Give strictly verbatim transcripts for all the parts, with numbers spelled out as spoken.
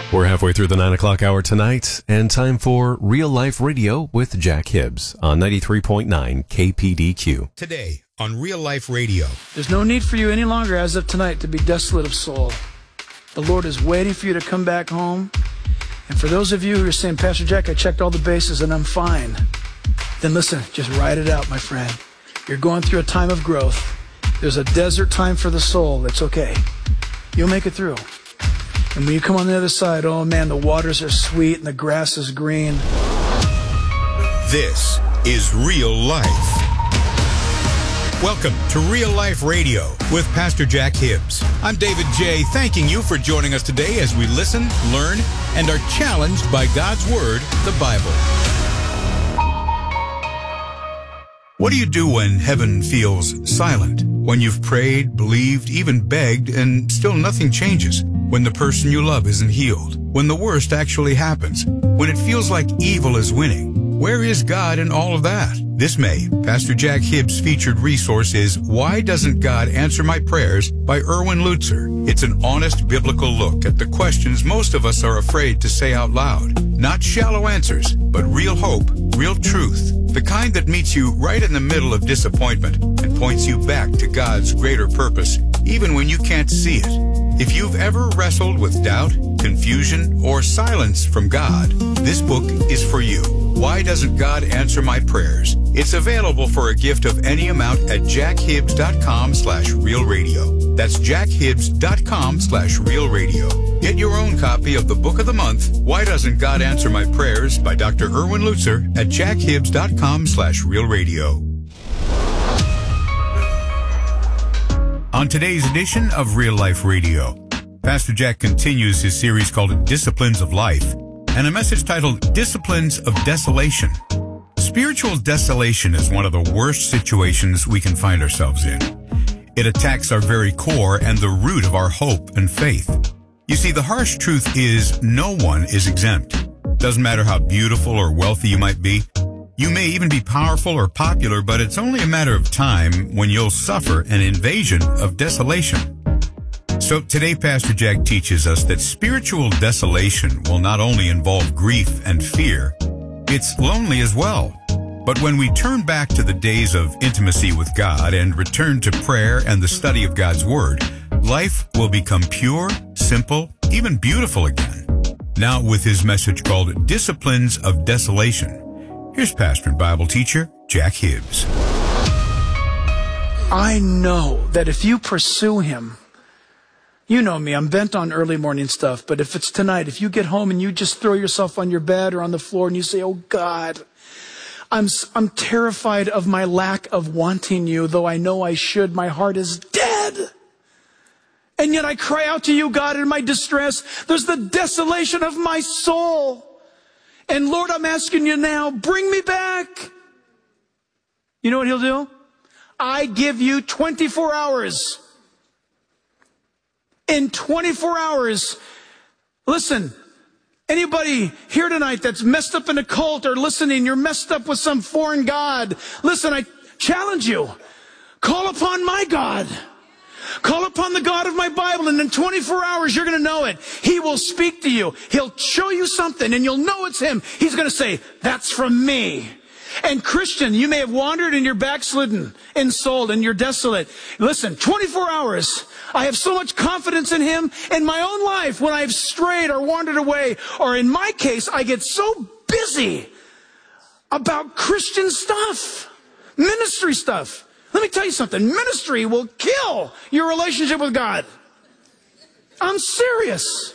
We're halfway through the nine o'clock hour tonight, and time for Real Life Radio with Jack Hibbs on ninety-three point nine K P D Q. Today on Real Life Radio. There's no need for you any longer as of tonight to be desolate of soul. The Lord is waiting for you to come back home. And for those of you who are saying, Pastor Jack, I checked all the bases and I'm fine. Then listen, just ride it out, my friend. You're going through a time of growth. There's a desert time for the soul. It's okay. You'll make it through. And when you come on the other side, oh man, the waters are sweet and the grass is green. This is Real Life. Welcome to Real Life Radio with Pastor Jack Hibbs. I'm David J., thanking you for joining us today as we listen, learn, and are challenged by God's Word, the Bible. What do you do when heaven feels silent? When you've prayed, believed, even begged, and still nothing changes? When the person you love isn't healed? When the worst actually happens? When it feels like evil is winning? Where is God in all of that? This May, Pastor Jack Hibbs' featured resource is Why Doesn't God Answer My Prayers by Erwin Lutzer. It's an honest biblical look at the questions most of us are afraid to say out loud. Not shallow answers, but real hope, real truth. The kind that meets you right in the middle of disappointment and points you back to God's greater purpose, even when you can't see it. If you've ever wrestled with doubt, confusion, or silence from God, this book is for you. Why Doesn't God Answer My Prayers? It's available for a gift of any amount at jackhibbs.com slash real radio. That's jackhibbs.com slash real radio. Get your own copy of the Book of the Month, Why Doesn't God Answer My Prayers by Doctor Erwin Lutzer at jackhibbs.com slash real radio. On today's edition of Real Life Radio, Pastor Jack continues his series called Disciplines of Life, and a message titled Disciplines of Desolation. Spiritual desolation is one of the worst situations we can find ourselves in. It attacks our very core and the root of our hope and faith. You see, the harsh truth is no one is exempt. Doesn't matter how beautiful or wealthy you might be. You may even be powerful or popular, but it's only a matter of time when you'll suffer an invasion of desolation. So today, Pastor Jack teaches us that spiritual desolation will not only involve grief and fear, it's lonely as well. But when we turn back to the days of intimacy with God and return to prayer and the study of God's Word, life will become pure, simple, even beautiful again. Now with his message called Disciplines of Desolation, here's pastor and Bible teacher Jack Hibbs. I know that if you pursue him, you know me, I'm bent on early morning stuff, but if it's tonight, if you get home and you just throw yourself on your bed or on the floor and you say, oh God, I'm, I'm terrified of my lack of wanting you, though I know I should, my heart is dead. And yet I cry out to you, God, in my distress. There's the desolation of my soul. And Lord, I'm asking you now, bring me back. You know what he'll do? I give you twenty-four hours. In twenty-four hours, listen, anybody here tonight that's messed up in a cult or listening, you're messed up with some foreign god. Listen, I challenge you. Call upon my God. Call upon the God of my Bible, and in twenty-four hours, you're going to know it. He will speak to you. He'll show you something, and you'll know it's him. He's going to say, that's from me. And Christian, you may have wandered and you're backslidden and sold and you're desolate. Listen, twenty-four hours. I have so much confidence in him in my own life when I've strayed or wandered away. Or in my case, I get so busy about Christian stuff, ministry stuff. Let me tell you something. Ministry will kill your relationship with God. I'm serious.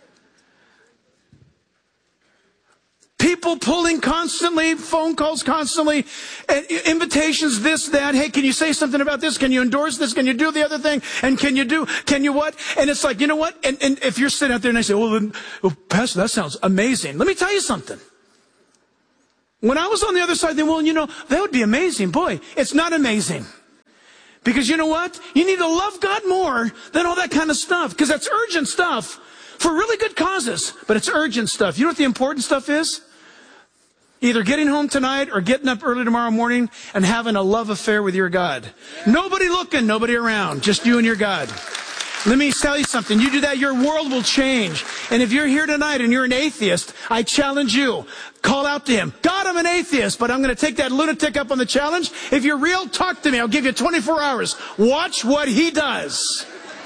People pulling constantly, phone calls constantly, invitations, this, that. Hey, can you say something about this? Can you endorse this? Can you do the other thing? And can you do, can you what? And it's like, you know what? And, and if you're sitting out there and I say, well, then, well, Pastor, that sounds amazing. Let me tell you something. When I was on the other side, then, well, you know, that would be amazing. Boy, it's not amazing. Because you know what? You need to love God more than all that kind of stuff. Because that's urgent stuff for really good causes. But it's urgent stuff. You know what the important stuff is? Either getting home tonight or getting up early tomorrow morning and having a love affair with your God. Nobody looking, nobody around. Just you and your God. Let me tell you something. You do that, your world will change. And if you're here tonight and you're an atheist, I challenge you. Call out to him. God, I'm an atheist, but I'm going to take that lunatic up on the challenge. If you're real, talk to me. I'll give you twenty-four hours. Watch what he does.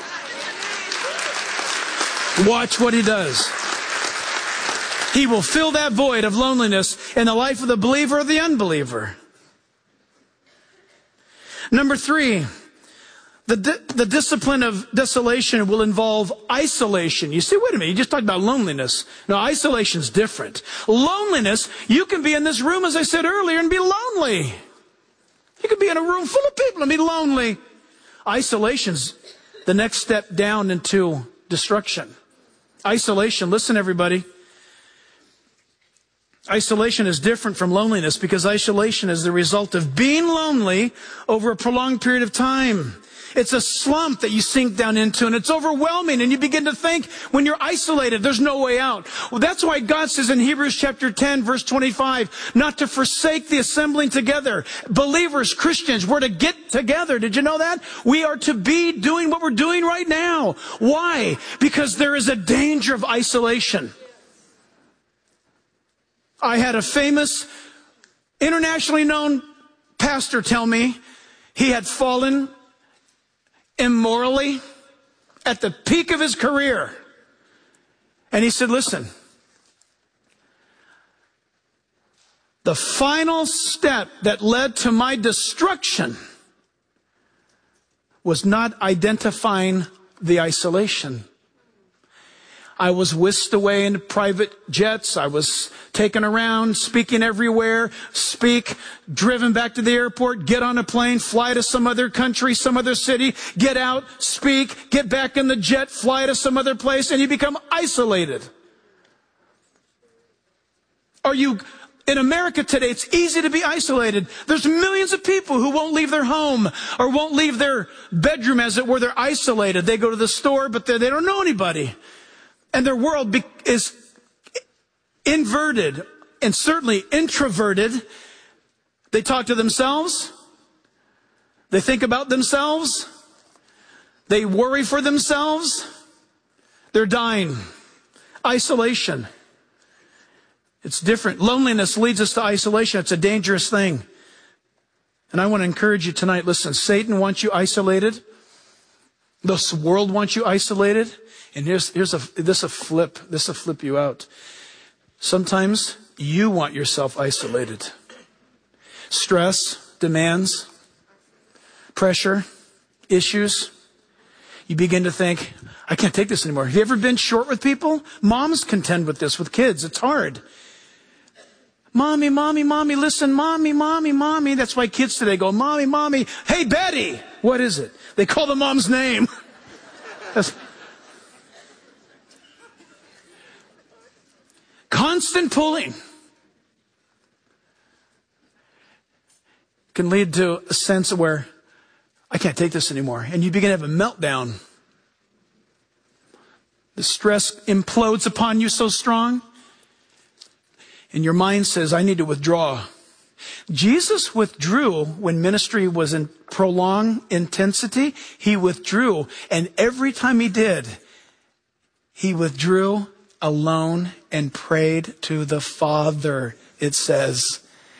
Watch what he does. He will fill that void of loneliness in the life of the believer or the unbeliever. Number three. The, di- the discipline of desolation will involve isolation. You see, wait a minute, you just talked about loneliness. No, isolation is different. Loneliness, you can be in this room, as I said earlier, and be lonely. You can be in a room full of people and be lonely. Isolation's the next step down into destruction. Isolation, listen everybody. Isolation is different from loneliness because isolation is the result of being lonely over a prolonged period of time. It's a slump that you sink down into, and it's overwhelming, and you begin to think when you're isolated, there's no way out. Well, that's why God says in Hebrews chapter ten, verse twenty-five, not to forsake the assembling together. Believers, Christians, we're to get together. Did you know that? We are to be doing what we're doing right now. Why? Because there is a danger of isolation. I had a famous, internationally known pastor tell me he had fallen immorally at the peak of his career. And he said, listen, the final step that led to my destruction was not identifying the isolation. I was whisked away in private jets. I was taken around, speaking everywhere, speak, driven back to the airport, get on a plane, fly to some other country, some other city, get out, speak, get back in the jet, fly to some other place, and you become isolated. Are you, in America today, it's easy to be isolated. There's millions of people who won't leave their home or won't leave their bedroom, as it were. They're isolated. They go to the store, but they don't know anybody. And their world be, is inverted and certainly introverted. They talk to themselves. They think about themselves. They worry for themselves. They're dying. Isolation. It's different. Loneliness leads us to isolation. It's a dangerous thing. And I want to encourage you tonight. Listen, Satan wants you isolated. This world wants you isolated. And here's, here's a, this a flip, this will flip you out. Sometimes you want yourself isolated. Stress, demands, pressure, issues. You begin to think, I can't take this anymore. Have you ever been short with people? Moms contend with this with kids. It's hard. Mommy, mommy, mommy, listen, mommy, mommy, mommy. That's why kids today go, mommy, mommy. Hey, Betty. What is it? They call the mom's name. That's, constant pulling can lead to a sense where I can't take this anymore. And you begin to have a meltdown. The stress implodes upon you so strong. And your mind says, I need to withdraw. Jesus withdrew when ministry was in prolonged intensity. He withdrew. And every time he did, he withdrew alone and prayed to the Father, it says.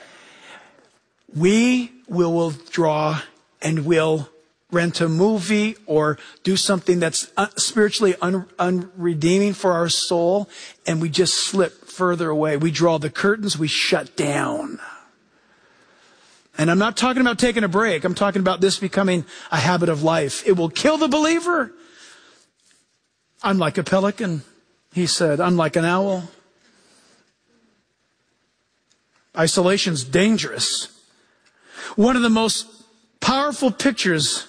We will withdraw and will rent a movie or do something that's spiritually un- unredeeming for our soul, and we just slip further away. We draw the curtains, we shut down. And I'm not talking about taking a break. I'm talking about this becoming a habit of life. It will kill the believer. I'm like a pelican. He said, I'm like an owl. Isolation's dangerous. One of the most powerful pictures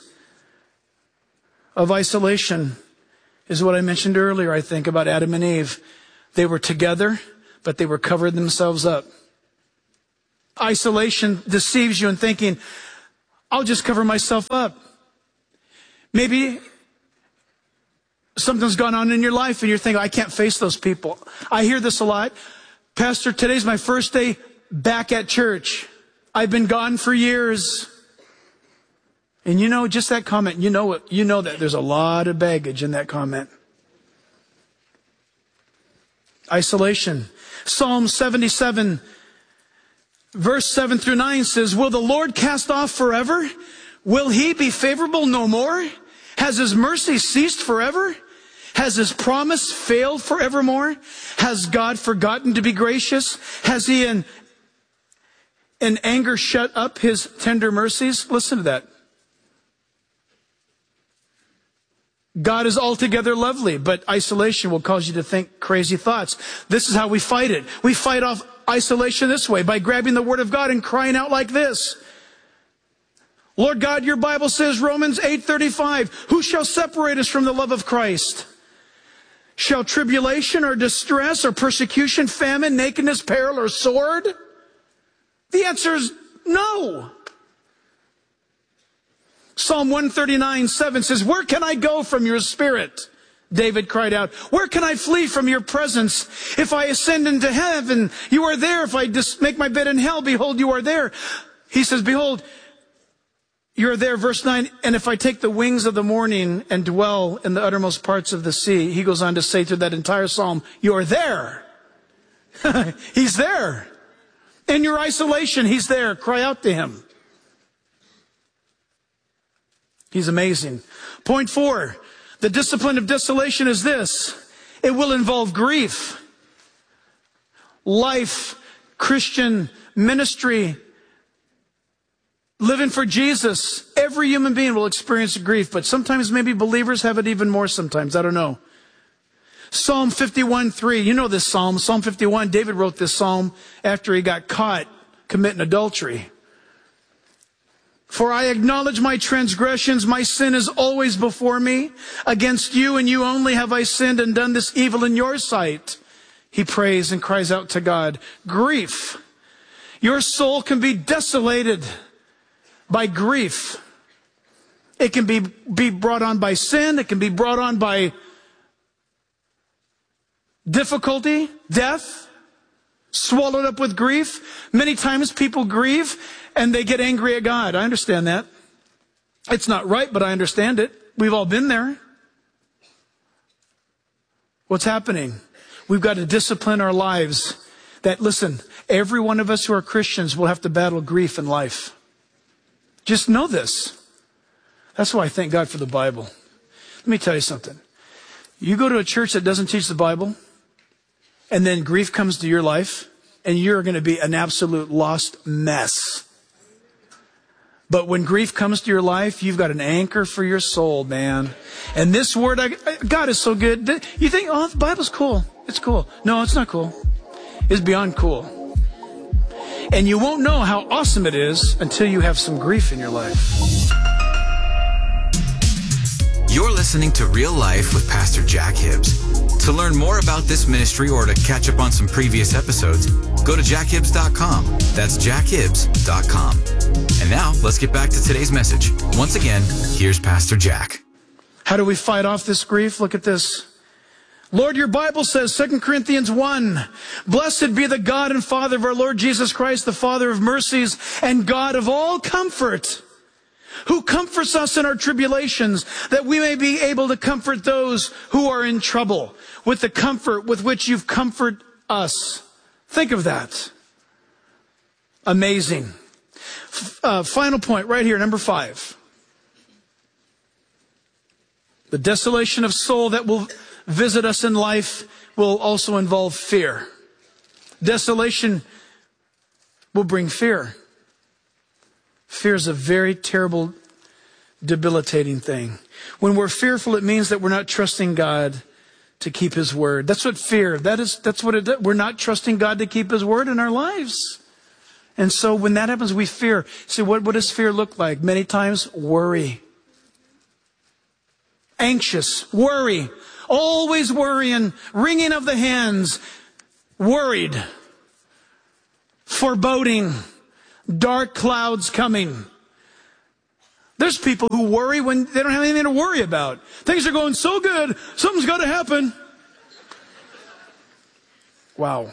of isolation is what I mentioned earlier, I think, about Adam and Eve. They were together, but they were covering themselves up. Isolation deceives you in thinking, I'll just cover myself up. Maybe something's gone on in your life and you're thinking, I can't face those people. I hear this a lot. Pastor, today's my first day back at church. I've been gone for years. And you know, just that comment, you know it, you know that there's a lot of baggage in that comment. Isolation. Psalm seventy-seven, verse seven through nine says, will the Lord cast off forever? Will he be favorable no more? Has his mercy ceased forever? Has his promise failed forevermore? Has God forgotten to be gracious? Has he in, in anger shut up his tender mercies? Listen to that. God is altogether lovely, but isolation will cause you to think crazy thoughts. This is how we fight it. We fight off isolation this way, by grabbing the Word of God and crying out like this. Lord God, your Bible says, Romans eight thirty-five, who shall separate us from the love of Christ? Shall tribulation or distress or persecution, famine, nakedness, peril, or sword? The answer is no. Psalm one thirty-nine, seven says, where can I go from your spirit? David cried out, where can I flee from your presence? If I ascend into heaven, you are there. If I just make my bed in hell, behold, you are there. He says, behold, you are there. Verse nine, and if I take the wings of the morning and dwell in the uttermost parts of the sea, he goes on to say through that entire psalm, you are there. He's there. In your isolation, he's there. Cry out to him. He's amazing. Point four, the discipline of desolation is this. It will involve grief. Life, Christian ministry, living for Jesus. Every human being will experience grief, but sometimes maybe believers have it even more sometimes. I don't know. Psalm fifty-one, three. You know this psalm. Psalm fifty-one, David wrote this psalm after he got caught committing adultery. For I acknowledge my transgressions, my sin is always before me. Against you and you only have I sinned and done this evil in your sight. He prays and cries out to God. Grief. Your soul can be desolated by grief. It can be, be brought on by sin. It can be brought on by difficulty, death, swallowed up with grief. Many times people grieve and they get angry at God. I understand that. It's not right, but I understand it. We've all been there. What's happening? We've got to discipline our lives. That, listen, every one of us who are Christians will have to battle grief in life. Just know this. That's why I thank God for the Bible. Let me tell you something. You go to a church that doesn't teach the Bible, and then grief comes to your life, and you're going to be an absolute lost mess. But when grief comes to your life, you've got an anchor for your soul, man. And this word, I, God is so good. You think, oh, the Bible's cool. It's cool. No, it's not cool. It's beyond cool. And you won't know how awesome it is until you have some grief in your life. You're listening to Real Life with Pastor Jack Hibbs. To learn more about this ministry or to catch up on some previous episodes, go to jack hibbs dot com. That's jack hibbs dot com. And now, let's get back to today's message. Once again, here's Pastor Jack. How do we fight off this grief? Look at this. Lord, your Bible says, Second Corinthians one, blessed be the God and Father of our Lord Jesus Christ, the Father of mercies and God of all comfort, who comforts us in our tribulations, that we may be able to comfort those who are in trouble with the comfort with which you've comforted us. Think of that. Amazing. Uh, final point right here, number five. The desolation of soul that will visit us in life will also involve fear. Desolation will bring fear. Fear is a very terrible, debilitating thing. When we're fearful, it means that we're not trusting God to keep His word. That's what fear, that is, that's what it does. We're not trusting God to keep His word in our lives. And so when that happens, we fear. See, what, what does fear look like? Many times, worry. Anxious, worry. Always worrying, wringing of the hands, worried, foreboding, dark clouds coming. There's people who worry when they don't have anything to worry about. Things are going so good, something's got to happen. Wow.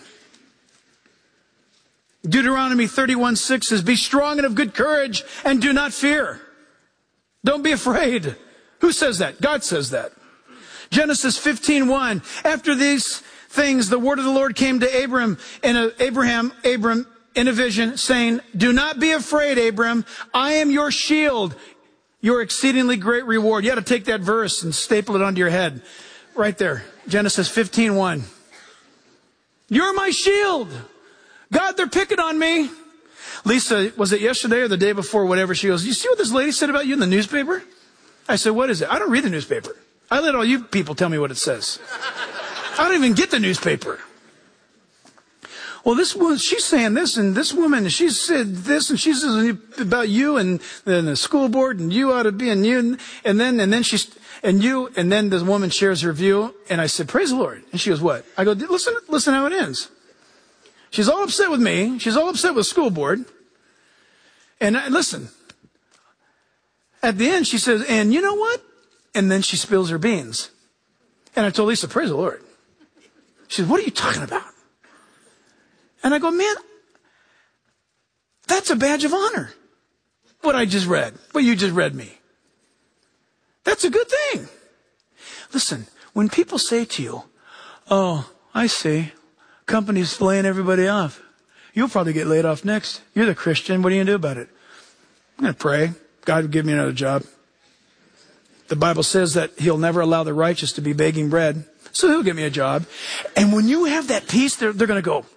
Deuteronomy thirty-one six says, be strong and of good courage and do not fear. Don't be afraid. Who says that? God says that. Genesis fifteen one. After these things, the word of the Lord came to Abram in a, Abraham, Abram in a vision, saying, do not be afraid, Abram. I am your shield, your exceedingly great reward. You got to take that verse and staple it onto your head. Right there. Genesis fifteen one. You're my shield. God, they're picking on me. Lisa, was it yesterday or the day before, whatever? She goes, you see what this lady said about you in the newspaper? I said, what is it? I don't read the newspaper. I let all you people tell me what it says. I don't even get the newspaper. Well, this woman, she's saying this, and this woman, she said this, and she says about you, and then the school board, and you ought to be, and you, and then, and then she's, and you, and then the woman shares her view, and I said, praise the Lord. And she goes, what? I go, listen, listen how it ends. She's all upset with me. She's all upset with the school board. And I, listen, at the end, she says, and you know what? And then she spills her beans. And I told Lisa, praise the Lord. She said, what are you talking about? And I go, man, that's a badge of honor. What I just read, what you just read me. That's a good thing. Listen, when people say to you, oh, I see, company's laying everybody off. You'll probably get laid off next. You're the Christian. What are you going to do about it? I'm going to pray. God will give me another job. The Bible says that he'll never allow the righteous to be begging bread. So he'll give me a job. And when you have that peace, they're, they're going to go.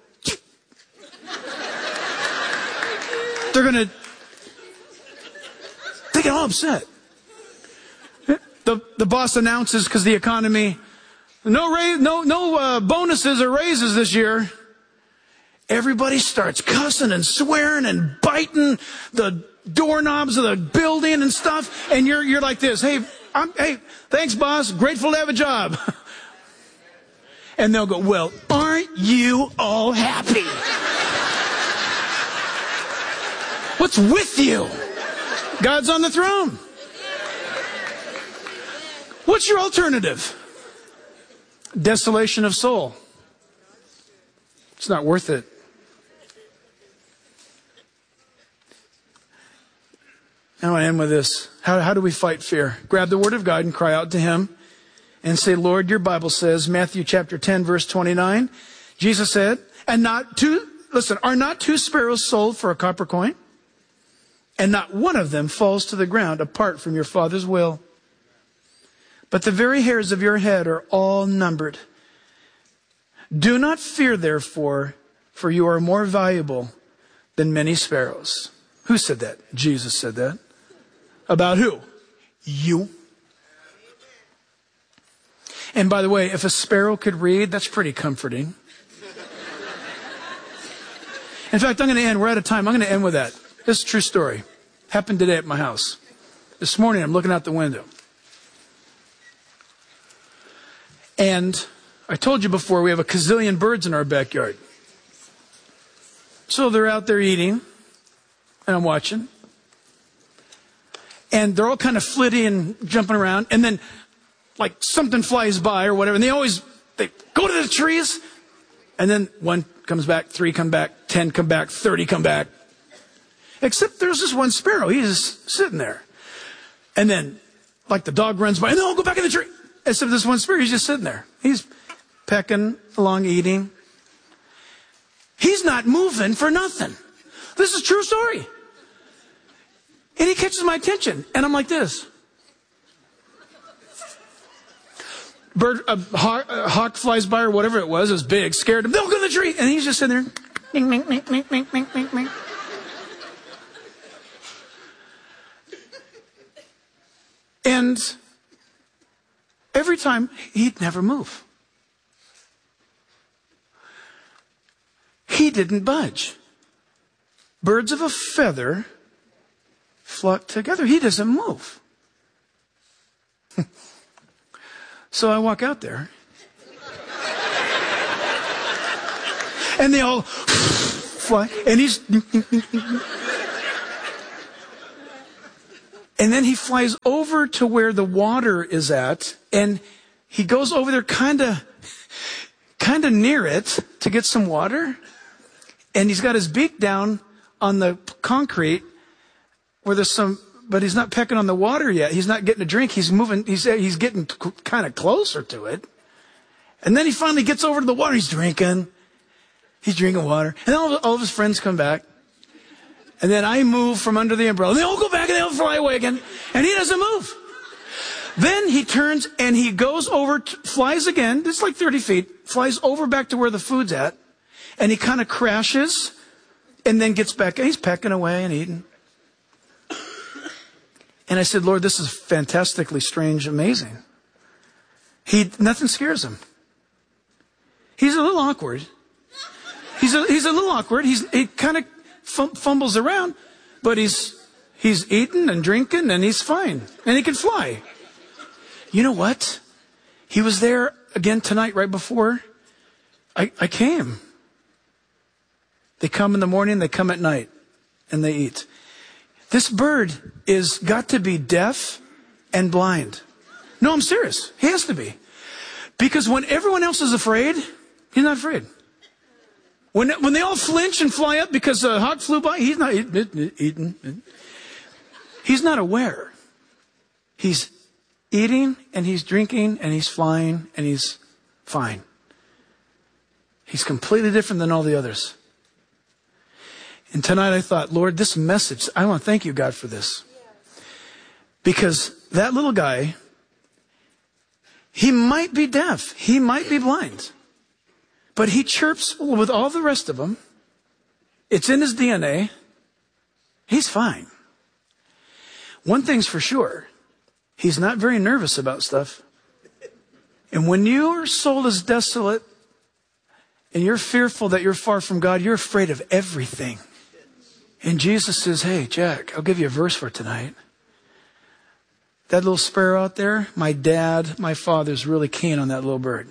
They're going to, they get all upset. The, the boss announces, because the economy, no raise, no, no uh, bonuses or raises this year. Everybody starts cussing and swearing and biting the doorknobs of the building and stuff. And you're, you're like this. Hey, I'm, hey, thanks, boss. Grateful to have a job. And they'll go, well, aren't you all happy? What's with you? God's on the throne. What's your alternative? Desolation of soul. It's not worth it. I want to end with this. How, how do we fight fear? Grab the word of God and cry out to him and say, Lord, your Bible says, Matthew chapter ten, verse twenty-nine, Jesus said, and not two, listen, are not two sparrows sold for a copper coin? And not one of them falls to the ground apart from your Father's will. But the very hairs of your head are all numbered. Do not fear, therefore, for you are more valuable than many sparrows. Who said that? Jesus said that. About who? You. And by the way, if a sparrow could read, that's pretty comforting. In fact, I'm going to end. We're out of time. I'm going to end with that. This is a true story. Happened today at my house. This morning, I'm looking out the window. And I told you before, we have a gazillion birds in our backyard. So they're out there eating, and I'm watching. And they're all kind of flitty and jumping around. And then, like, something flies by or whatever. And they always, they go to the trees. And then one comes back, three come back, ten come back, thirty come back. Except there's this one sparrow. He's just sitting there. And then, like, the dog runs by, and they'll go back in the tree. Except this one sparrow, he's just sitting there. He's pecking along, eating. He's not moving for nothing. This is a true story. And he catches my attention. And I'm like this. Bird, a hawk, a hawk flies by or whatever it was. It was big, scared him. They'll go to the tree. And he's just sitting there. Ming, ming, ming, ming, ming, ming, ming, ming. And every time, he'd never move. He didn't budge. Birds of a feather flock together. He doesn't move. So I walk out there. And they all fly. And he's... And then he flies over to where the water is at, and he goes over there kind of kind of near it to get some water. And he's got his beak down on the concrete where there's some but he's not pecking on the water yet. He's not getting a drink. He's moving. He's, he's getting kind of closer to it. And then he finally gets over to the water. He's drinking. He's drinking water. And then all of, all of his friends come back. And then I move from under the umbrella. And they all go back and they all fly away again. And he doesn't move. Then he turns and he goes over, to, flies again. It's like thirty feet. Flies over back to where the food's at. And he kind of crashes and then gets back. He's pecking away and eating. And I said, Lord, this is fantastically strange, amazing. He, nothing scares him. He's a little awkward. He's a, he's a little awkward. He's, he kind of fumbles around, but he's, he's eating and drinking and he's fine. And he can fly. You know what? He was there again tonight right before I, I came. They come in the morning, they come at night, and they eat. This bird is got to be deaf and blind. No, I'm serious. He has to be. Because when everyone else is afraid, he's not afraid. When, when they all flinch and fly up because a hawk flew by, he's not eating, eating. He's not aware. He's eating and he's drinking and he's flying and he's fine. He's completely different than all the others. And tonight I thought, Lord, this message, I want to thank you, God, for this. Because that little guy, he might be deaf. He might be blind. But he chirps with all the rest of them. It's in his D N A. He's fine. One thing's for sure. He's not very nervous about stuff. And when your soul is desolate and you're fearful that you're far from God, you're afraid of everything. And Jesus says, hey, Jack, I'll give you a verse for tonight. That little sparrow out there, my dad, my father's really keen on that little bird.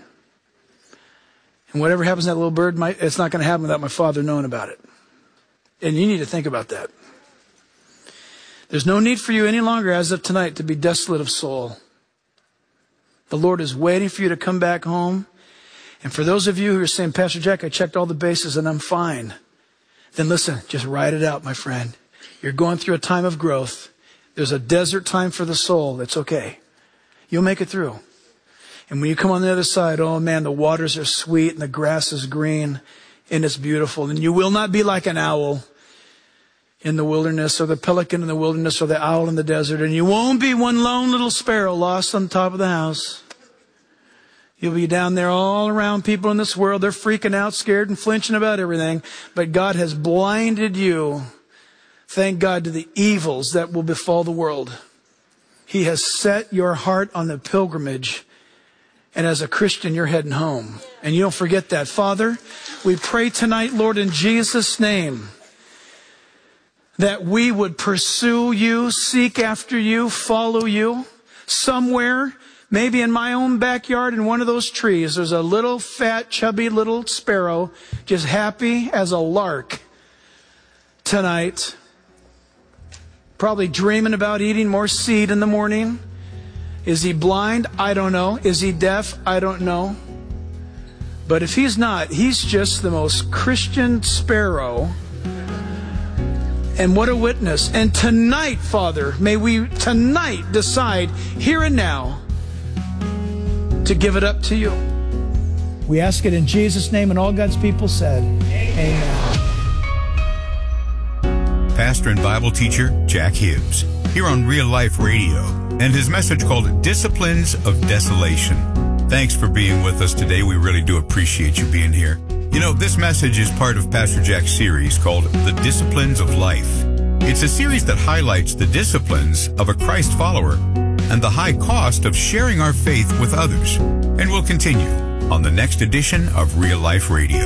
And whatever happens to that little bird, my, it's not going to happen without my father knowing about it. And you need to think about that. There's no need for you any longer as of tonight to be desolate of soul. The Lord is waiting for you to come back home. And for those of you who are saying, Pastor Jack, I checked all the bases and I'm fine. Then listen, just ride it out, my friend. You're going through a time of growth. There's a desert time for the soul. It's okay. You'll make it through. And when you come on the other side, oh man, the waters are sweet and the grass is green and it's beautiful. And you will not be like an owl in the wilderness or the pelican in the wilderness or the owl in the desert. And you won't be one lone little sparrow lost on top of the house. You'll be down there all around people in this world. They're freaking out, scared and flinching about everything. But God has blinded you, thank God, to the evils that will befall the world. He has set your heart on the pilgrimage. And as a Christian, you're heading home. And you don't forget that. Father, we pray tonight, Lord, in Jesus' name, that we would pursue you, seek after you, follow you. Somewhere, maybe in my own backyard, in one of those trees, there's a little fat, chubby little sparrow, just happy as a lark tonight. Probably dreaming about eating more seed in the morning. Is he blind? I don't know. Is he deaf? I don't know. But if he's not, he's just the most Christian sparrow. And what a witness. And tonight, Father, may we tonight decide here and now to give it up to you. We ask it in Jesus' name, and all God's people said, amen. Pastor and Bible teacher Jack Hibbs, here on Real Life Radio, and his message called Disciplines of Desolation. Thanks for being with us today. We really do appreciate you being here. You know, this message is part of Pastor Jack's series called The Disciplines of Life. It's a series that highlights the disciplines of a Christ follower and the high cost of sharing our faith with others. And we'll continue on the next edition of Real Life Radio.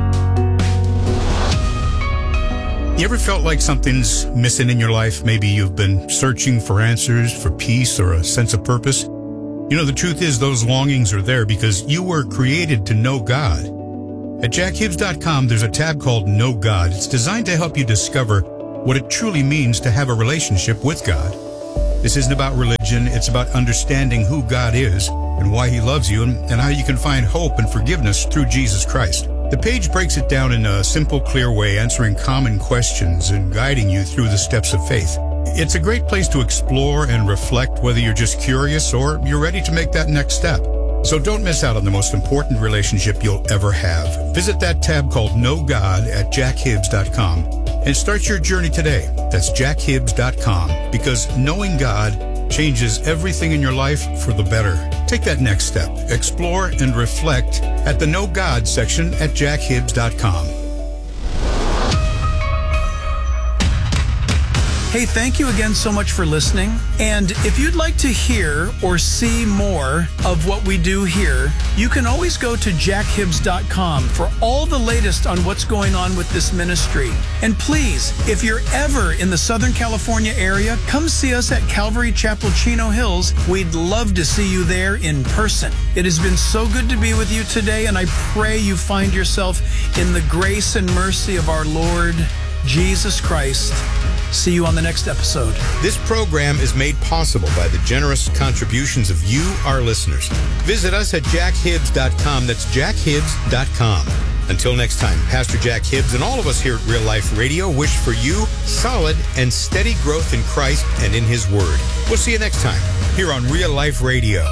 You ever felt like something's missing in your life? Maybe you've been searching for answers, for peace, or a sense of purpose. You know, the truth is those longings are there because you were created to know God. At jack hibbs dot com, there's a tab called Know God. It's designed to help you discover what it truly means to have a relationship with God. This isn't about religion. It's about understanding who God is and why he loves you, and, and how you can find hope and forgiveness through Jesus Christ. The page breaks it down in a simple, clear way, answering common questions and guiding you through the steps of faith. It's a great place to explore and reflect whether you're just curious or you're ready to make that next step. So don't miss out on the most important relationship you'll ever have. Visit that tab called Know God at jack hibbs dot com and start your journey today. That's jack hibbs dot com, because knowing God changes everything in your life for the better. Take that next step. Explore and reflect at the Know God section at jack hibbs dot com. Hey, thank you again so much for listening. And if you'd like to hear or see more of what we do here, you can always go to jack hibbs dot com for all the latest on what's going on with this ministry. And please, if you're ever in the Southern California area, come see us at Calvary Chapel, Chino Hills. We'd love to see you there in person. It has been so good to be with you today, and I pray you find yourself in the grace and mercy of our Lord Jesus Christ. See you on the next episode. This program is made possible by the generous contributions of you, our listeners. Visit us at jack hibbs dot com. That's jack hibbs dot com. Until next time, Pastor Jack Hibbs and all of us here at Real Life Radio wish for you solid and steady growth in Christ and in His Word. We'll see you next time here on Real Life Radio.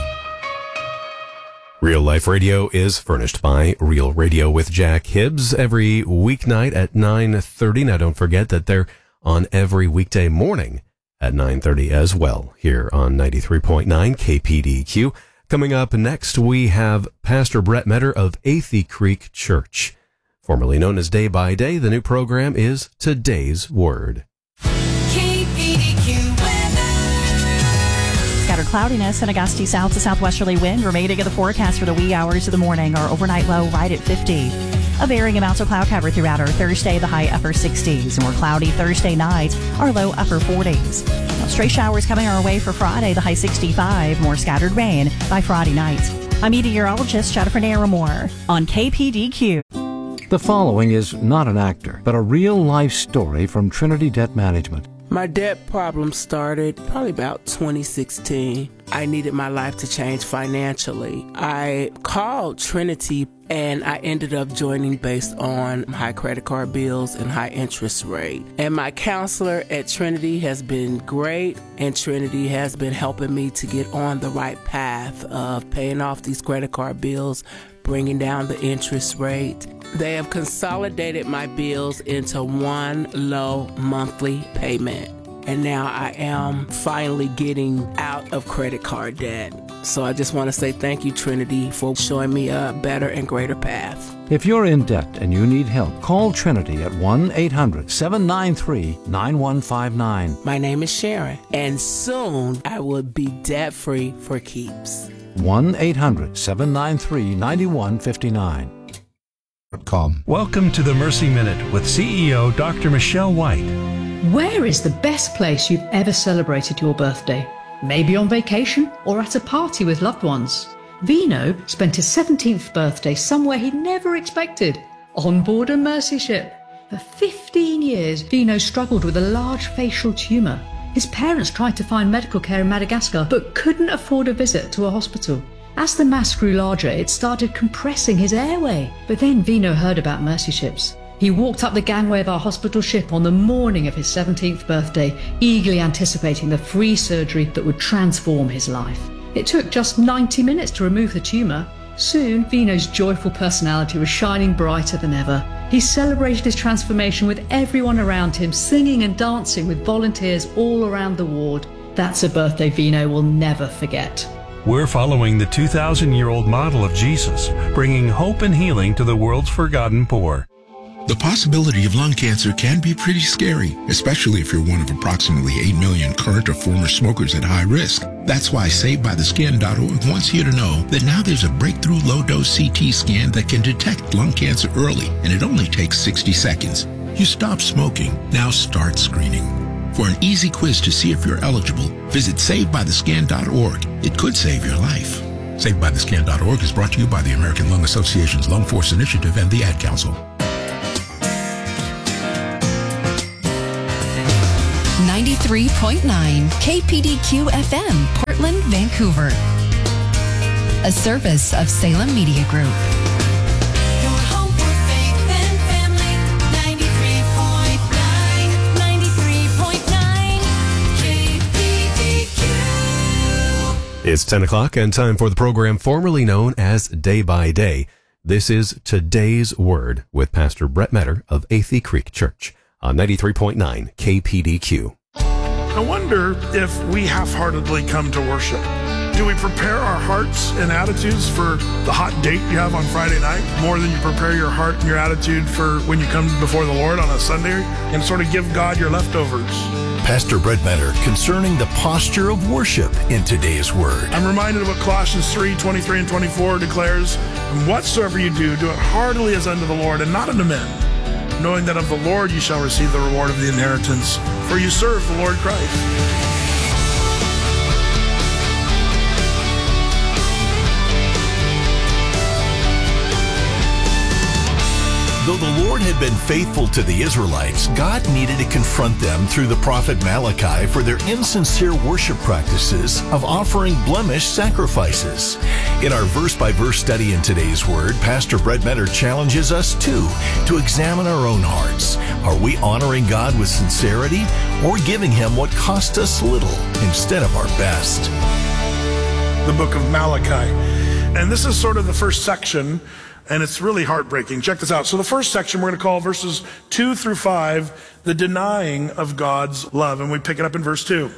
Real Life Radio is furnished by Real Radio with Jack Hibbs every weeknight at nine thirty. Now, don't forget that they're on every weekday morning at nine thirty as well here on ninety-three point nine K P D Q. Coming up next, we have Pastor Brett Metter of Athey Creek Church. Formerly known as Day by Day, the new program is Today's Word. K P D Q weather. Scattered cloudiness and a gusty south to southwesterly wind remaining in the forecast for the wee hours of the morning. Our overnight low right at fifty. A varying amounts of cloud cover throughout our Thursday, the high upper sixties. More cloudy Thursday night, our low upper forties. Now, stray showers coming our way for Friday, the high sixty-five. More scattered rain by Friday night. I'm meteorologist Jennifer Naramore on K P D Q. The following is not an actor, but a real-life story from Trinity Debt Management. My debt problem started probably about twenty sixteen. I needed my life to change financially. I called Trinity and I ended up joining based on high credit card bills and high interest rate. And my counselor at Trinity has been great, and Trinity has been helping me to get on the right path of paying off these credit card bills, bringing down the interest rate. They have consolidated my bills into one low monthly payment. And now I am finally getting out of credit card debt. So I just want to say thank you, Trinity, for showing me a better and greater path. If you're in debt and you need help, call Trinity at one eight hundred seven nine three nine one five nine. My name is Sharon, and soon I will be debt-free for keeps. one eight hundred seven nine three nine one five nine. Welcome to the Mercy Minute with C E O Doctor Michelle White. Where is the best place you've ever celebrated your birthday? Maybe on vacation or at a party with loved ones. Vino spent his seventeenth birthday somewhere he never expected, on board a Mercy ship. For fifteen years, Vino struggled with a large facial tumour. His parents tried to find medical care in Madagascar, but couldn't afford a visit to a hospital. As the mass grew larger, it started compressing his airway. But then Vino heard about Mercy ships. He walked up the gangway of our hospital ship on the morning of his seventeenth birthday, eagerly anticipating the free surgery that would transform his life. It took just ninety minutes to remove the tumour. Soon, Vino's joyful personality was shining brighter than ever. He celebrated his transformation with everyone around him, singing and dancing with volunteers all around the ward. That's a birthday Vino will never forget. We're following the two thousand year old model of Jesus, bringing hope and healing to the world's forgotten poor. The possibility of lung cancer can be pretty scary, especially if you're one of approximately eight million current or former smokers at high risk. That's why Saved By The Skin dot org wants you to know that now there's a breakthrough low-dose C T scan that can detect lung cancer early, and it only takes sixty seconds. You stop smoking, now start screening. For an easy quiz to see if you're eligible, visit Saved By The Skin dot org. It could save your life. Saved By The Skin dot org is brought to you by the American Lung Association's Lung Force Initiative and the Ad Council. ninety-three point nine K P D Q F M, Portland, Vancouver. A service of Salem Media Group. Your home for faith and family. ninety-three point nine, ninety-three point nine It's ten o'clock and time for the program formerly known as Day by Day. This is Today's Word with Pastor Brett Metter of Athey Creek Church on ninety-three point nine K P D Q. I wonder if we half-heartedly come to worship. Do we prepare our hearts and attitudes for the hot date you have on Friday night more than you prepare your heart and your attitude for when you come before the Lord on a Sunday and sort of give God your leftovers? Pastor Brett Metter concerning the posture of worship in Today's Word. I'm reminded of what Colossians three, twenty-three and twenty-four declares, "And whatsoever you do, do it heartily as unto the Lord and not unto men, knowing that of the Lord you shall receive the reward of the inheritance, for you serve the Lord Christ." Though the Lord had been faithful to the Israelites, God needed to confront them through the prophet Malachi for their insincere worship practices of offering blemished sacrifices. In our verse-by-verse study in Today's Word, Pastor Brett Metter challenges us, too, to examine our own hearts. Are we honoring God with sincerity or giving Him what cost us little instead of our best? The book of Malachi. And this is sort of the first section, and it's really heartbreaking. Check this out. So the first section we're going to call verses two through five, the denying of God's love. And we pick it up in verse two.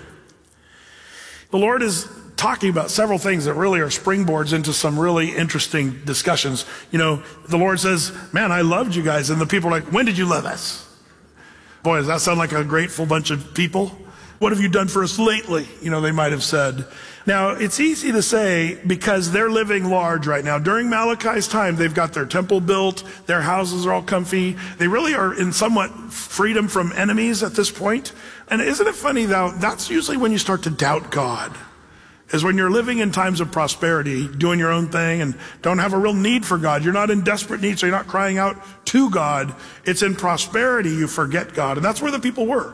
The Lord is talking about several things that really are springboards into some really interesting discussions. You know, the Lord says, man, I loved you guys. And the people are like, when did you love us? Boy, does that sound like a grateful bunch of people? What have you done for us lately? You know, they might have said. Now, it's easy to say because they're living large right now. During Malachi's time, they've got their temple built. Their houses are all comfy. They really are in somewhat freedom from enemies at this point. And isn't it funny, though, that's usually when you start to doubt God, is when you're living in times of prosperity, doing your own thing and don't have a real need for God. You're not in desperate need, so you're not crying out to God. It's in prosperity you forget God. And that's where the people were.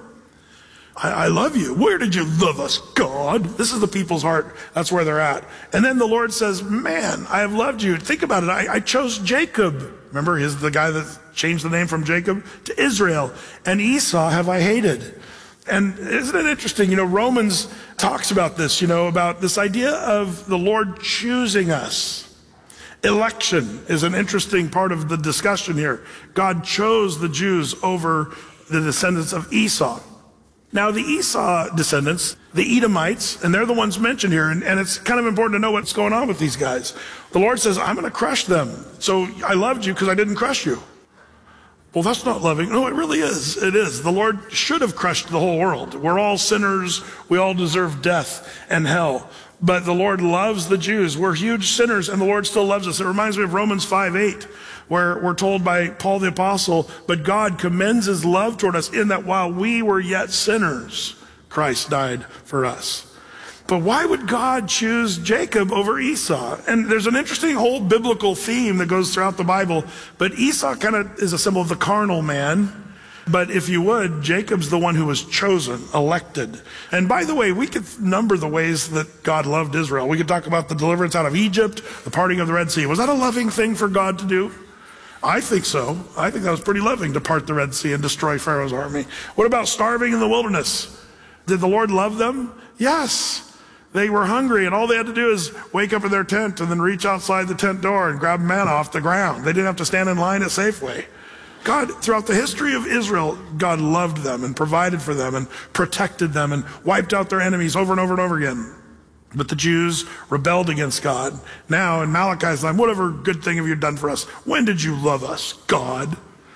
I, I love you. Where did you love us, God? This is the people's heart. That's where they're at. And then the Lord says, man, I have loved you. Think about it. I, I chose Jacob. Remember, he's the guy that changed the name from Jacob to Israel. And Esau have I hated. And isn't it interesting? You know, Romans talks about this, you know, about this idea of the Lord choosing us. Election is an interesting part of the discussion here. God chose the Jews over the descendants of Esau. Now, the Esau descendants, the Edomites, and they're the ones mentioned here, and, and it's kind of important to know what's going on with these guys. The Lord says, I'm going to crush them. So I loved you because I didn't crush you. Well, that's not loving. No, it really is. It is. The Lord should have crushed the whole world. We're all sinners. We all deserve death and hell. But the Lord loves the Jews. We're huge sinners, and the Lord still loves us. It reminds me of Romans five eight, where we're told by Paul the Apostle, but God commends his love toward us in that while we were yet sinners, Christ died for us. But why would God choose Jacob over Esau? And there's an interesting whole biblical theme that goes throughout the Bible, but Esau kind of is a symbol of the carnal man. But if you would, Jacob's the one who was chosen, elected. And by the way, we could number the ways that God loved Israel. We could talk about the deliverance out of Egypt, the parting of the Red Sea. Was that a loving thing for God to do? I think so. I think that was pretty loving to part the Red Sea and destroy Pharaoh's army. What about starving in the wilderness? Did the Lord love them? Yes. They were hungry, and all they had to do is wake up in their tent and then reach outside the tent door and grab manna off the ground. They didn't have to stand in line at Safeway. God, throughout the history of Israel, God loved them and provided for them and protected them and wiped out their enemies over and over and over again. But the Jews rebelled against God. Now, in Malachi's time, whatever good thing have you done for us? When did you love us, God?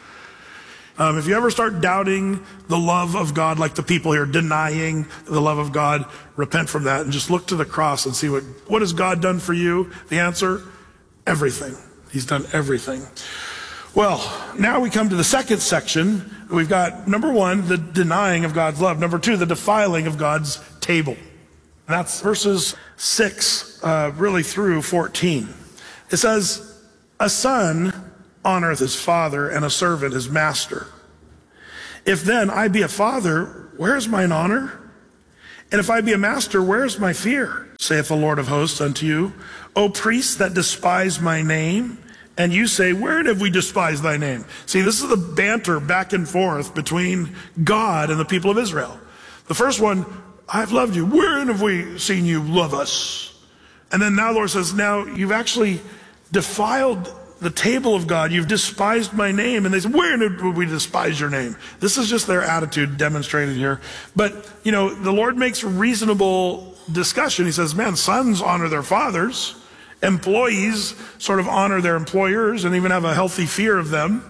Um, if you ever start doubting the love of God, like the people here, denying the love of God, repent from that and just look to the cross and see what, what has God done for you? The answer, everything. He's done everything. Well, now we come to the second section. We've got, number one, the denying of God's love. Number two, the defiling of God's table. And that's verses six, uh, really through fourteen. It says, a son honoreth his father, and a servant his master. If then I be a father, where is mine honor? And if I be a master, where is my fear? Saith the Lord of hosts unto you, O priests that despise my name. And you say, wherein have we despised thy name? See, this is the banter back and forth between God and the people of Israel. The first one, I've loved you. Wherein have we seen you love us? And then now the Lord says, now you've actually defiled the table of God. You've despised my name. And they said, where did we despise your name? This is just their attitude demonstrated here. But, you know, the Lord makes reasonable discussion. He says, man, sons honor their fathers. Employees sort of honor their employers and even have a healthy fear of them.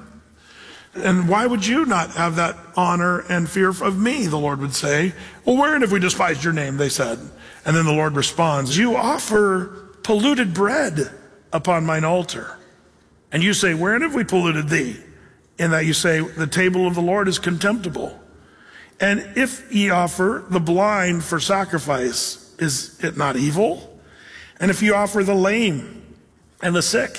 And why would you not have that honor and fear of me, the Lord would say. Well, wherein have we despised your name, they said. And then the Lord responds, you offer polluted bread upon mine altar. And you say, wherein have we polluted thee? In that you say, the table of the Lord is contemptible. And if ye offer the blind for sacrifice, is it not evil? And if you offer the lame and the sick,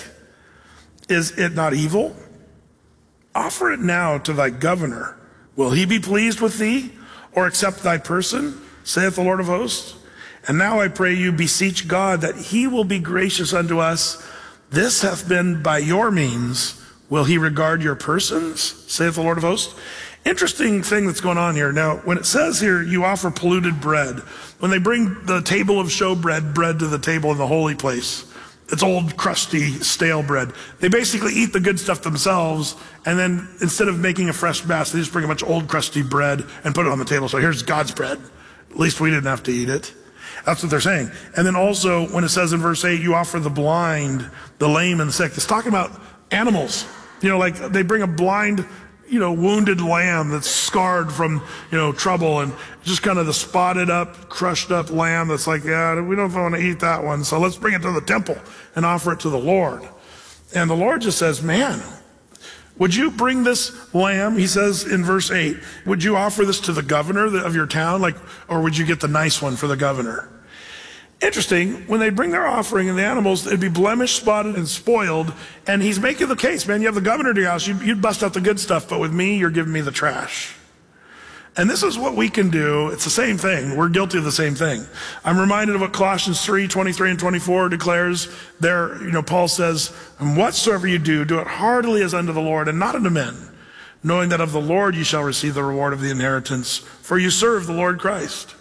is it not evil? Offer it now to thy governor. Will he be pleased with thee, or accept thy person, saith the Lord of hosts? And now I pray you, beseech God that he will be gracious unto us. This hath been by your means. Will he regard your persons, saith the Lord of hosts? Interesting thing that's going on here. Now, when it says here, you offer polluted bread, when they bring the table of showbread bread to the table in the holy place, it's old, crusty, stale bread. They basically eat the good stuff themselves, and then instead of making a fresh batch, they just bring a bunch of old, crusty bread and put it on the table. So here's God's bread. At least we didn't have to eat it. That's what they're saying. And then also, when it says in verse eight, you offer the blind, the lame, and the sick, it's talking about animals. You know, like they bring a blind, you know, wounded lamb that's scarred from, you know, trouble, and just kind of the spotted up, crushed up lamb that's like, yeah, we don't want to eat that one, so let's bring it to the temple and offer it to the Lord. And the Lord just says, man, would you bring this lamb, he says in verse eight, would you offer this to the governor of your town, like, or would you get the nice one for the governor? Interesting, when they bring their offering and the animals, it'd be blemished, spotted, and spoiled. And he's making the case, man, you have the governor to your house, you'd, you'd bust out the good stuff, but with me, you're giving me the trash. And this is what we can do. It's the same thing. We're guilty of the same thing. I'm reminded of what Colossians three, twenty-three and twenty-four declares. There, you know, Paul says, and whatsoever you do, do it heartily as unto the Lord and not unto men, knowing that of the Lord you shall receive the reward of the inheritance, for you serve the Lord Christ.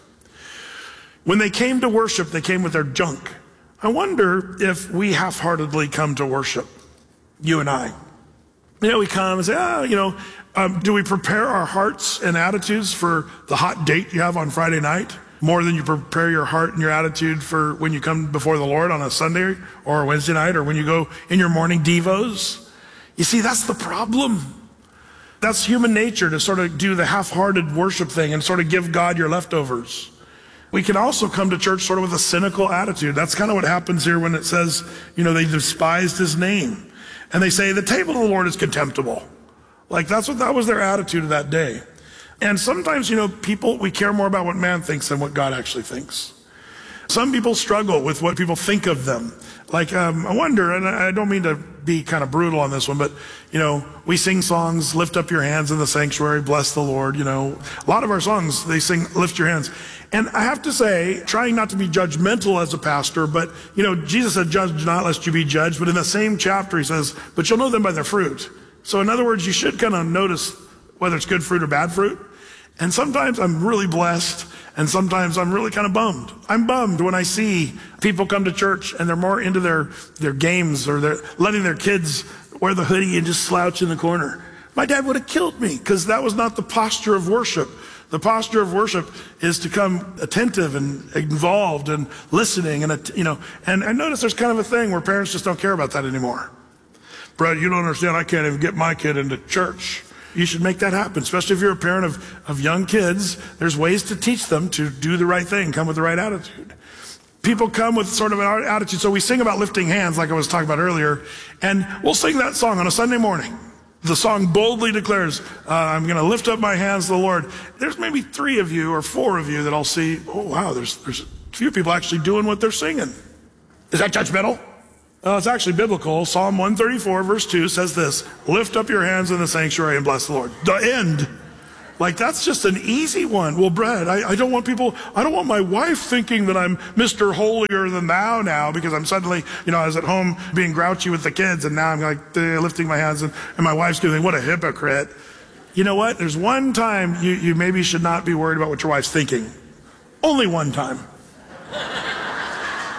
When they came to worship, they came with their junk. I wonder if we half-heartedly come to worship, you and I. You know, we come and say, oh, you know, um, do we prepare our hearts and attitudes for the hot date you have on Friday night more than you prepare your heart and your attitude for when you come before the Lord on a Sunday or a Wednesday night or when you go in your morning devos? You see, that's the problem. That's human nature, to sort of do the half-hearted worship thing and sort of give God your leftovers. We can also come to church sort of with a cynical attitude. That's kind of what happens here when it says, you know, they despised his name. And they say, the table of the Lord is contemptible. Like, that's what, that was their attitude of that day. And sometimes, you know, people, we care more about what man thinks than what God actually thinks. Some people struggle with what people think of them. Like, um, I wonder, and I don't mean to be kind of brutal on this one, but, you know, we sing songs, lift up your hands in the sanctuary, bless the Lord, you know. A lot of our songs, they sing, lift your hands. And I have to say, trying not to be judgmental as a pastor, but, you know, Jesus said, judge not lest you be judged. But in the same chapter, he says, but you'll know them by their fruit. So in other words, you should kind of notice whether it's good fruit or bad fruit. And sometimes I'm really blessed, and sometimes I'm really kind of bummed. I'm bummed when I see people come to church and they're more into their, their games, or they're letting their kids wear the hoodie and just slouch in the corner. My dad would have killed me, because that was not the posture of worship. The posture of worship is to come attentive and involved and listening, and, you know, and I notice there's kind of a thing where parents just don't care about that anymore. Brad, you don't understand, I can't even get my kid into church. You should make that happen, especially if you're a parent of, of young kids. There's ways to teach them to do the right thing, come with the right attitude. People come with sort of an attitude. So we sing about lifting hands, like I was talking about earlier, and we'll sing that song on a Sunday morning. The song boldly declares, uh, I'm going to lift up my hands to the Lord. There's maybe three of you or four of you that I'll see, oh, wow, there's, there's a few people actually doing what they're singing. Is that judgmental? Uh, it's actually biblical. Psalm one thirty-four, verse two says this, lift up your hands in the sanctuary and bless the Lord. The end. Like, that's just an easy one. Well, Brad, I, I don't want people, I don't want my wife thinking that I'm Mister Holier than thou now, because I'm suddenly, you know, I was at home being grouchy with the kids, and now I'm like uh, lifting my hands, and, and my wife's going, what a hypocrite. You know what? There's one time you, you maybe should not be worried about what your wife's thinking. Only one time.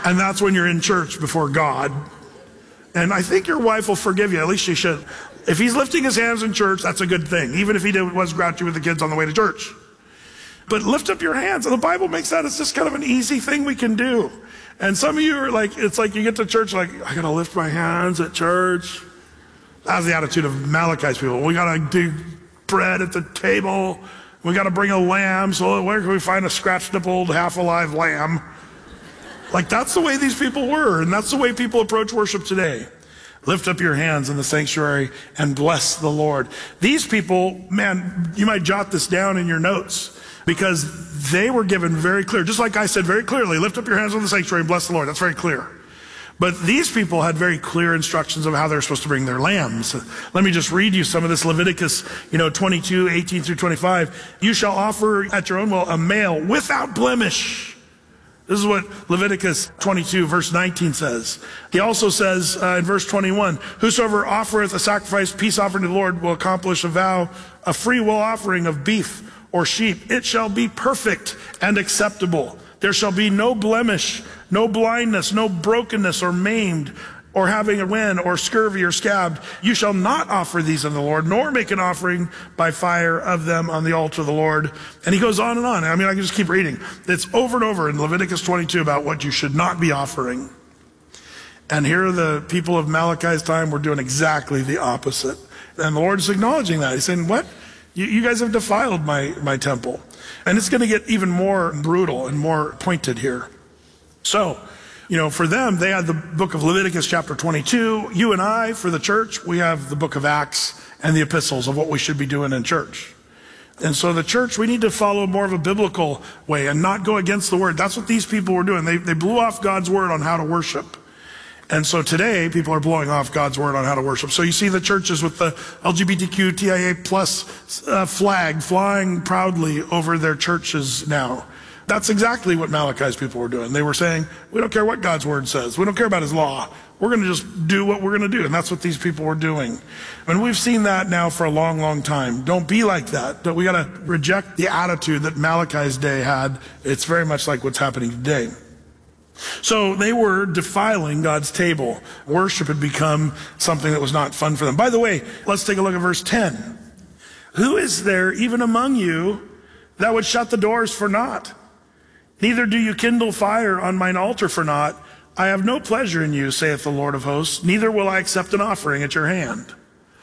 And that's when you're in church before God. And I think your wife will forgive you. At least she should. If he's lifting his hands in church, that's a good thing. Even if he did, was grouchy with the kids on the way to church. But lift up your hands. And the Bible makes that it's just kind of an easy thing we can do. And some of you are like, it's like you get to church like, I got to lift my hands at church. That's the attitude of Malachi's people. We got to do bread at the table. We got to bring a lamb. So where can we find a scratched up old half alive lamb? Like that's the way these people were. And that's the way people approach worship today. Lift up your hands in the sanctuary and bless the Lord. These people, man, you might jot this down in your notes because they were given very clear, just like I said very clearly, lift up your hands in the sanctuary and bless the Lord. That's very clear. But these people had very clear instructions of how they're supposed to bring their lambs. Let me just read you some of this. Leviticus, you know, twenty-two, eighteen through twenty-five. You shall offer at your own will a male without blemish. This is what Leviticus twenty-two, verse nineteen says. He also says uh, in verse twenty-one, whosoever offereth a sacrifice, peace offering to the Lord, will accomplish a vow, a free will offering of beef or sheep. It shall be perfect and acceptable. There shall be no blemish, no blindness, no brokenness or maimed, or having a wen or scurvy or scabbed. You shall not offer these unto the Lord, nor make an offering by fire of them on the altar of the Lord. And he goes on and on. I mean, I can just keep reading. It's over and over in Leviticus twenty-two about what you should not be offering. And here the people of Malachi's time were doing exactly the opposite. And the Lord is acknowledging that. He's saying, what? You, you guys have defiled my, my temple. And it's going to get even more brutal and more pointed here. So, you know, for them, they had the book of Leviticus chapter twenty-two. You and I, for the church, we have the book of Acts and the epistles of what we should be doing in church. And so the church, we need to follow more of a biblical way and not go against the word. That's what these people were doing. They, they blew off God's word on how to worship. And so today, people are blowing off God's word on how to worship. So you see the churches with the L G B T Q T I A plus uh, flag flying proudly over their churches now. That's exactly what Malachi's people were doing. They were saying, we don't care what God's word says. We don't care about his law. We're going to just do what we're going to do. And that's what these people were doing. And we've seen that now for a long, long time. Don't be like that. We got to reject the attitude that Malachi's day had. It's very much like what's happening today. So they were defiling God's table. Worship had become something that was not fun for them. By the way, let's take a look at verse ten. Who is there even among you that would shut the doors for naught? Neither do you kindle fire on mine altar for naught. I have no pleasure in you, saith the Lord of hosts. Neither will I accept an offering at your hand.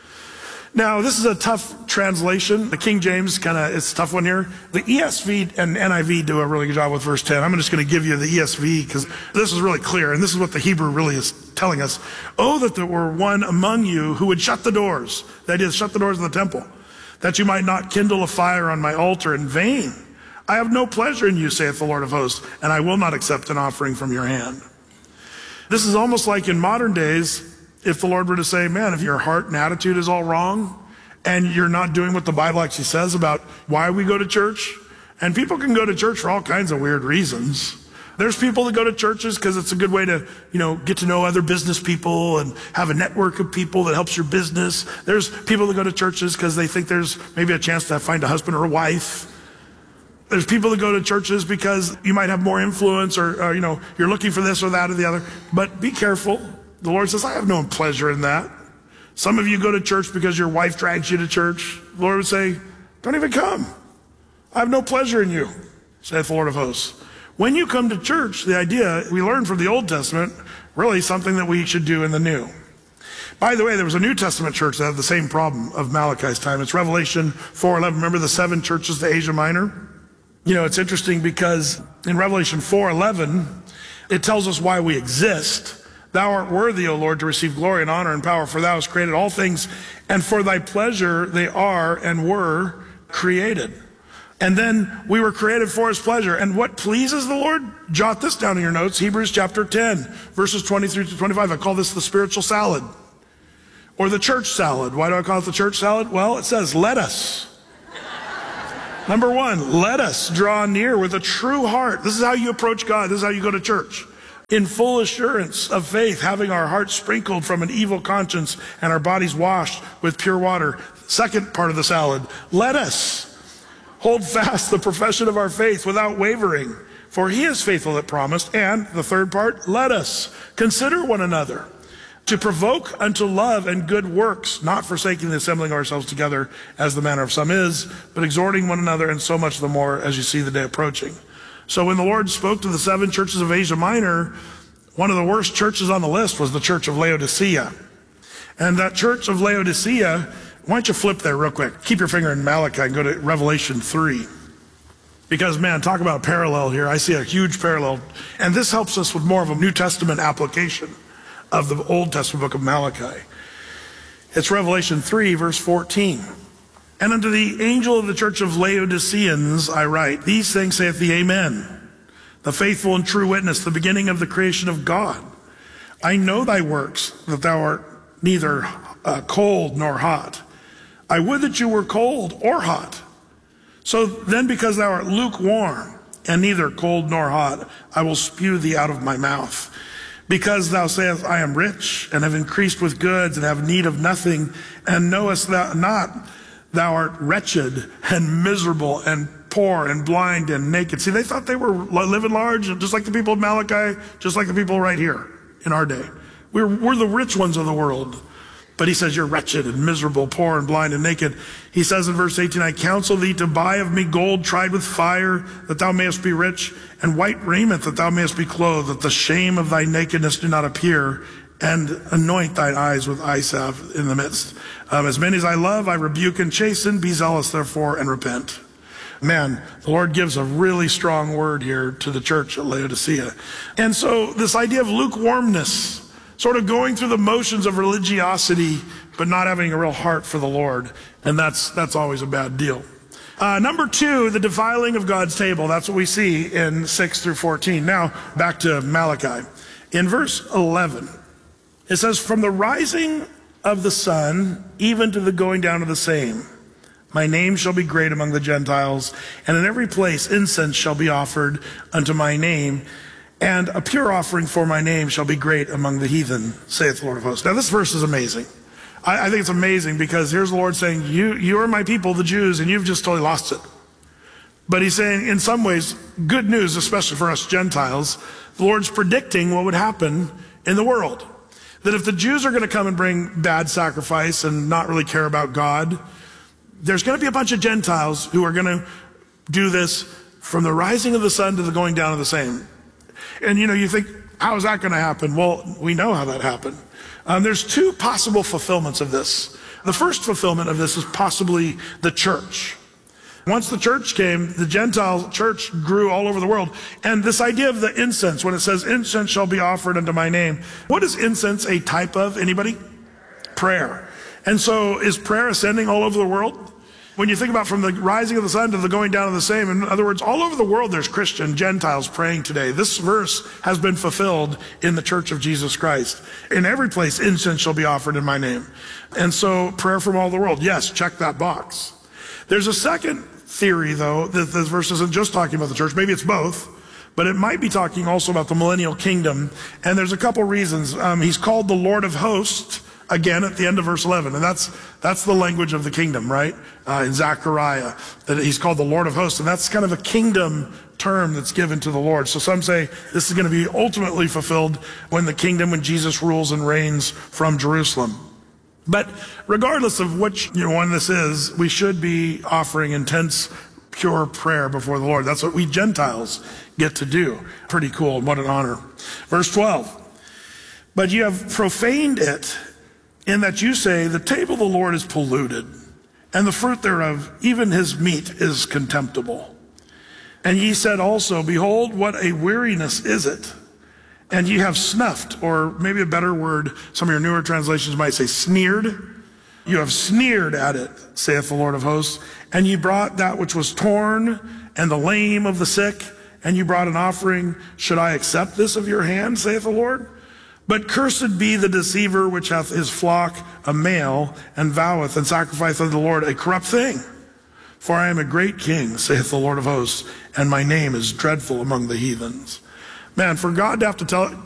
Now, this is a tough translation. The King James kind of, it's a tough one here. The E S V and N I V do a really good job with verse ten. I'm just going to give you the E S V because this is really clear, and this is what the Hebrew really is telling us. Oh, that there were one among you who would shut the doors. That is, shut the doors of the temple, that you might not kindle a fire on my altar in vain. I have no pleasure in you, saith the Lord of hosts, and I will not accept an offering from your hand. This is almost like in modern days, if the Lord were to say, man, if your heart and attitude is all wrong and you're not doing what the Bible actually says about why we go to church, and people can go to church for all kinds of weird reasons. There's people that go to churches because it's a good way to, you know, get to know other business people and have a network of people that helps your business. There's people that go to churches because they think there's maybe a chance to find a husband or a wife. There's people that go to churches because you might have more influence or, or, you know, you're looking for this or that or the other. But be careful. The Lord says, I have no pleasure in that. Some of you go to church because your wife drags you to church. The Lord would say, don't even come. I have no pleasure in you, saith the Lord of hosts. When you come to church, the idea we learned from the Old Testament, really something that we should do in the New. By the way, there was a New Testament church that had the same problem of Malachi's time. It's Revelation four eleven. Remember the seven churches of Asia Minor? You know, it's interesting because in Revelation four eleven, it tells us why we exist. Thou art worthy, O Lord, to receive glory and honor and power, for thou hast created all things, and for thy pleasure they are and were created. And then we were created for his pleasure. And what pleases the Lord? Jot this down in your notes, Hebrews chapter ten, verses twenty-three to twenty-five. I call this the spiritual salad, or the church salad. Why do I call it the church salad? Well, it says, let us. Number one, let us draw near with a true heart. This is how you approach God. This is how you go to church. In full assurance of faith, having our hearts sprinkled from an evil conscience and our bodies washed with pure water. Second part of the salad, let us hold fast the profession of our faith without wavering. for he is faithful that promised. And the third part, let us consider one another to provoke unto love and good works, not forsaking the assembling ourselves together as the manner of some is, but exhorting one another, and so much the more as you see the day approaching. So when the Lord spoke to the seven churches of Asia Minor, one of the worst churches on the list was the church of Laodicea. And that church of Laodicea, why don't you flip there real quick? Keep your finger in Malachi and go to Revelation three. Because, man, talk about a parallel here. I see a huge parallel. And this helps us with more of a New Testament application of the Old Testament book of Malachi. It's Revelation three, verse fourteen. And unto the angel of the church of Laodiceans I write, these things saith the Amen, the faithful and true witness, the beginning of the creation of God. I know thy works, that thou art neither uh, cold nor hot. I would that you were cold or hot. So then, because thou art lukewarm, and neither cold nor hot, I will spew thee out of my mouth. Because thou sayest, I am rich, and have increased with goods, and have need of nothing, and knowest thou not, thou art wretched, and miserable, and poor, and blind, and naked. See, they thought they were living large, just like the people of Malachi, just like the people right here in our day. We're, we're the rich ones of the world. But he says, you're wretched and miserable, poor and blind and naked. He says in verse eighteen, I counsel thee to buy of me gold tried with fire, that thou mayest be rich, and white raiment, that thou mayest be clothed, that the shame of thy nakedness do not appear, and anoint thine eyes with eye salve in the midst. Um, as many as I love, I rebuke and chasten. Be zealous, therefore, and repent. Man, the Lord gives a really strong word here to the church at Laodicea. And so this idea of lukewarmness, sort of going through the motions of religiosity, but not having a real heart for the Lord. And that's that's always a bad deal. Uh, number two, the defiling of God's table. That's what we see in six through fourteen. Now, back to Malachi. In verse eleven, it says, from the rising of the sun, even to the going down of the same, my name shall be great among the Gentiles, and in every place incense shall be offered unto my name, and a pure offering for my name shall be great among the heathen, saith the Lord of hosts. Now this verse is amazing. I, I think it's amazing because here's the Lord saying, you, you are my people, the Jews, and you've just totally lost it. But he's saying, in some ways, good news, especially for us Gentiles. The Lord's predicting what would happen in the world. That if the Jews are going to come and bring bad sacrifice and not really care about God, there's going to be a bunch of Gentiles who are going to do this from the rising of the sun to the going down of the same. And, you know, you think, how is that going to happen? Well, we know how that happened. Um, there's two possible fulfillments of this. The first fulfillment of this is possibly the church. Once the church came, the Gentile church grew all over the world. And this idea of the incense, when it says incense shall be offered unto my name, what is incense a type of? Anybody? Prayer. And so is prayer ascending all over the world? When you think about from the rising of the sun to the going down of the same, in other words, all over the world there's Christian Gentiles praying today. This verse has been fulfilled in the church of Jesus Christ. In every place incense shall be offered in my name. And so prayer from all the world. Yes, check that box. There's a second theory, though, that this verse isn't just talking about the church. Maybe it's both, but it might be talking also about the millennial kingdom. And there's a couple reasons. Um, he's called the Lord of hosts, again, at the end of verse eleven. And that's that's the language of the kingdom, right? Uh, in Zechariah, that he's called the Lord of hosts. And that's kind of a kingdom term that's given to the Lord. So some say this is going to be ultimately fulfilled when the kingdom, when Jesus rules and reigns from Jerusalem. But regardless of which you know, one this is, we should be offering intense, pure prayer before the Lord. That's what we Gentiles get to do. Pretty cool, and what an honor. Verse twelve, but you have profaned it, in that you say, the table of the Lord is polluted, and the fruit thereof, even his meat, is contemptible. And ye said also, behold, what a weariness is it. And ye have snuffed, or maybe a better word, some of your newer translations might say sneered. You have sneered at it, saith the Lord of hosts. And ye brought that which was torn, and the lame of the sick, and you brought an offering. Should I accept this of your hand, saith the Lord? But cursed be the deceiver which hath his flock a male, and voweth and sacrificeth unto the Lord a corrupt thing. For I am a great king, saith the Lord of hosts, and my name is dreadful among the heathens. Man, for God to have to tell,